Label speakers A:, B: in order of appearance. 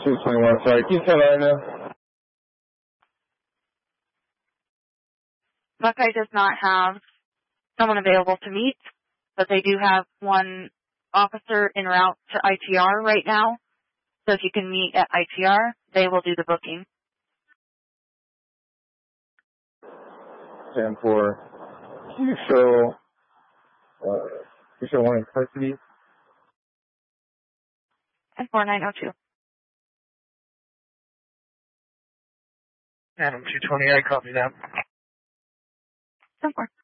A: 221, sorry. Can you say that now?
B: Buckeye does not have someone available to meet, but they do have one officer en route to ITR right now. So if you can meet at ITR, they will do the booking.
A: 10-4. Can you show one in custody?
B: 10-4-902.
C: Adam 220, I copy that.
B: 10-4.